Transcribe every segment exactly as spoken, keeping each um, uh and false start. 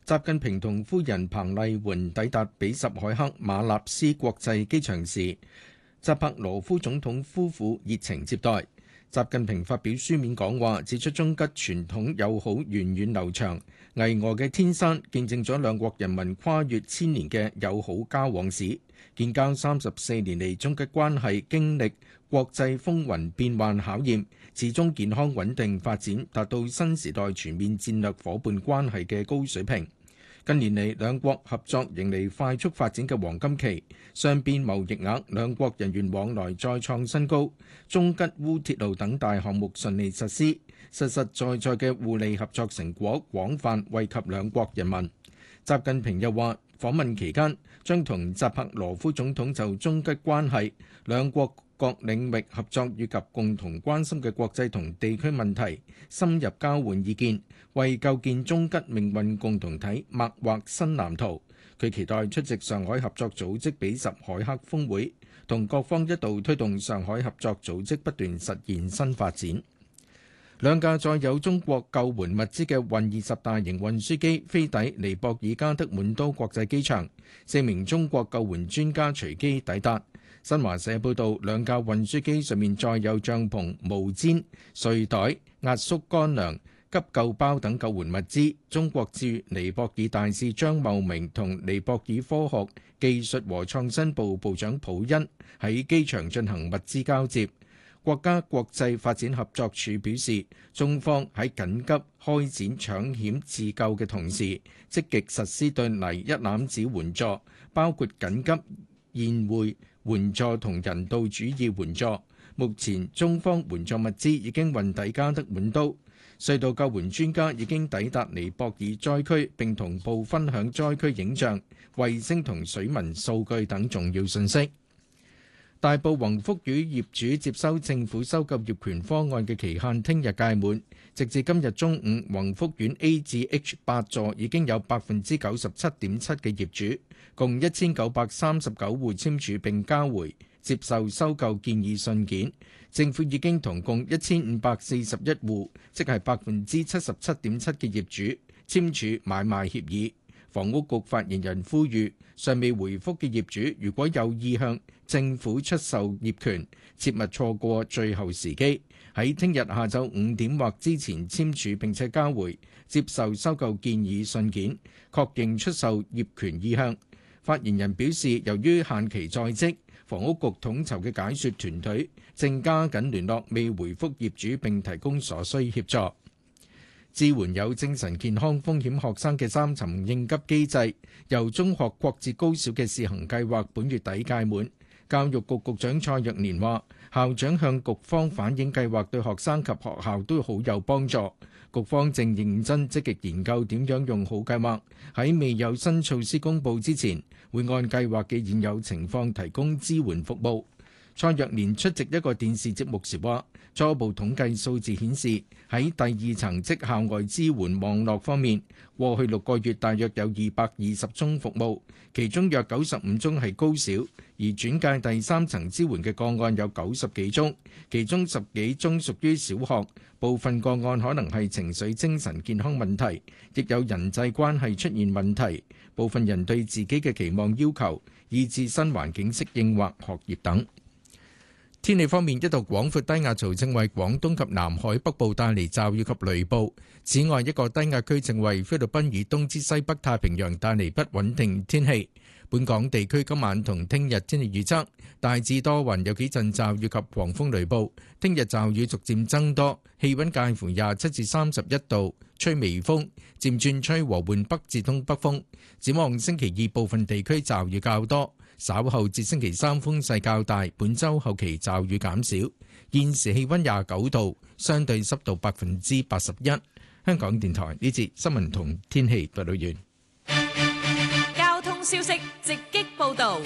習近平同夫人彭麗媛抵達比什凱克馬納斯國際機場時，扎帕羅夫總統夫婦熱情接待。習近平發表書面講話，指出中吉傳統友好源遠流長，巍峨嘅天山見證咗兩國人民跨越千年嘅友好交往史。建交三十四年嚟，中吉關係經歷國際風雲變幻考驗，始終健康穩定發展，達到新時代全面戰略夥伴關係嘅高水平。近年嚟，兩國合作迎嚟快速發展嘅黃金期，雙邊貿易額、兩國人員往來再創新高，中吉烏鐵路等大項目順利實施，實實在在嘅互利合作成果廣泛惠及兩國人民。習近平又話，訪問期間將同扎帕羅夫總統就中吉關係、兩國各領域合作以及共同關心嘅國際同地區問題深入交換意見，為構建中吉命運共同體擘劃新藍圖。佢期待出席上海合作組織比什凱克峰會，同各方一道推動上海合作組織不斷實現新發展。兩架載有中國救援物資嘅運二十大型運輸機飛抵尼泊爾加德滿都國際機場，四名中國救援專家隨機抵達。新華社報道，兩架運輸機上面載有帳篷、毛氈、睡袋、壓縮乾糧、急救包等救援物資。中國駐尼泊爾大使張茂明同尼泊爾科學技術和創新部部長普恩喺機場進行物資交接。國家國際發展合作署表示，中方喺緊急開展搶險自救嘅同時，積極實施對尼一攬子援助，包括緊急宴會援助同人道主義援助。目前中方援助物資已經運抵加德滿都，隧道救援專家已經抵達尼泊爾災區，並同步分享災區影像、衛星同水文數據等重要信息。大埔宏福苑業主接收政府收購業權方案嘅期限聽日屆滿，直至今日中午，宏福苑 A 至 H 八座已經有百分之九十七點七嘅業主，共一千九百三十九戶簽署並交回接受收購建議信件。政府已經同共一千五百四十一戶，即係百分之七十七點七嘅業主簽署買賣協議。房屋局發言人呼籲，尚未回覆嘅業主如果有意向政府出售業權，切勿錯過最後時機，喺聽日下晝五點或之前簽署並且交回接受收購建議信件，確認出售業權意向。發言人表示，由於限期在即，房屋局統籌嘅解說團隊正加緊聯絡未回覆業主並提供所需協助。支援有精神健康風險學生嘅三層應急機制，由中學擴至高小嘅試行計劃本月底屆滿。教育局局長蔡若蓮話，校長向局方反映計劃對學生及學校都好有幫助，局方正認真積極研究點樣用好計劃，喺未有新措施公佈之前，會按計劃嘅現有情況提供支援服務。蔡若蓮出席一個電視節目時話，初步統計數字顯示，喺第二層即校外支援網絡方面，過去六個月大約有二百二十宗服務，其中約九十五宗係高小，而轉介第三層支援嘅個案有九十幾宗，其中十幾宗屬於小學，部分個案可能係情緒精神健康問題，亦有人際關係出現問題，部分人對自己嘅期望要求，以致新環境適應或學業等。天氣方面，一道廣闊低壓槽正為廣東及南海北部帶嚟驟雨及雷暴。此外，一個低壓區正為菲律賓以東至西北太平洋帶嚟不穩定天氣。本港地區今晚同聽日天氣預測大致多雲，有幾陣驟雨及狂風雷暴。聽日驟雨逐漸增多，氣溫介乎廿七至三十一度，吹微風，漸轉吹和緩北至東北風。展望星期二部分地區驟雨較多。稍後至星期三風勢較大，本週後期驟雨減少。現時氣溫廿九度，相對濕度百分之八十一。香港電台呢節新聞同天氣報道完。 交通消息直擊報道。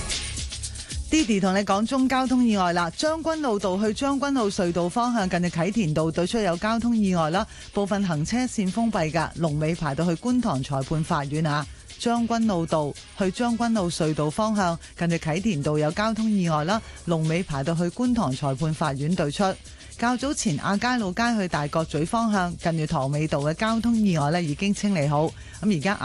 Didi 同你講中交通意外啦，將軍澳道去將軍澳隧道方向近住啟田道對出有交通意外啦，部分行車線封閉㗎，龍尾排到去觀塘裁判法院啊。將軍澳道去將軍澳隧道方向近住啟田道有交通意外啦，龍尾排到去觀塘裁判法院對出。較早前亞皆老街去大角咀方向近住塘尾道嘅交通意外呢已經清理好，咁而家